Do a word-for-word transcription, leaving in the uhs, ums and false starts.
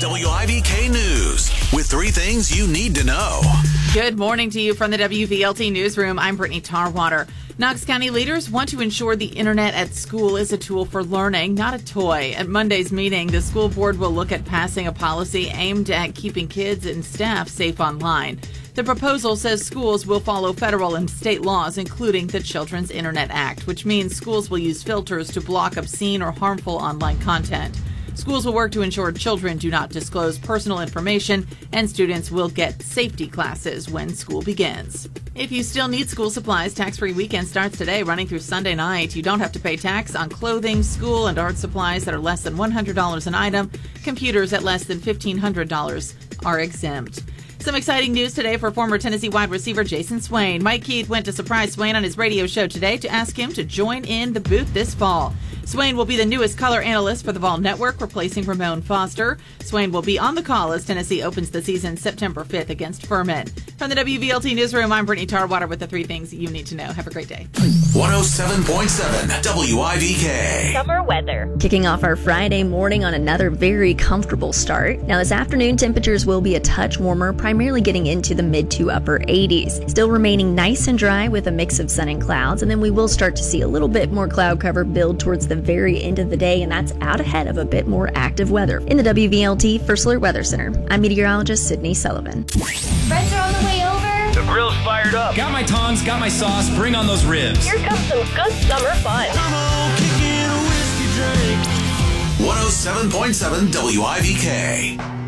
W I V K News with three things you need to know. Good morning to you from the W V L T Newsroom. I'm Brittany Tarwater. Knox County leaders want to ensure the internet at school is a tool for learning, not a toy. At Monday's meeting, the school board will look at passing a policy aimed at keeping kids and staff safe online. The proposal says schools will follow federal and state laws, including the Children's Internet Act, which means schools will use filters to block obscene or harmful online content. Schools will work to ensure children do not disclose personal information, and students will get safety classes when school begins. If you still need school supplies, tax-free weekend starts today, running through Sunday night. You don't have to pay tax on clothing, school, and art supplies that are less than one hundred dollars an item. Computers at less than fifteen hundred dollars are exempt. Some exciting news today for former Tennessee wide receiver Jason Swain. Mike Keith went to surprise Swain on his radio show today to ask him to join in the booth this fall. Swain will be the newest color analyst for the Vol Network, replacing Ramon Foster. Swain will be on the call as Tennessee opens the season September fifth against Furman. From the W V L T Newsroom, I'm Brittany Tarwater with the three things you need to know. Have a great day. one oh seven point seven W I V K. Summer weather. Kicking off our Friday morning on another very comfortable start. Now this afternoon, temperatures will be a touch warmer, primarily getting into the mid to upper eighties. Still remaining nice and dry with a mix of sun and clouds, and then we will start to see a little bit more cloud cover build towards the very end of the day, and that's out ahead of a bit more active weather. In the W V L T First Alert Weather Center, I'm meteorologist Sydney Sullivan. Friends are on the way over. The grill's fired up. Got my tongs, got my sauce, bring on those ribs. Here comes some good summer fun. Come on, kick in a whiskey drink. one oh seven point seven W I V K.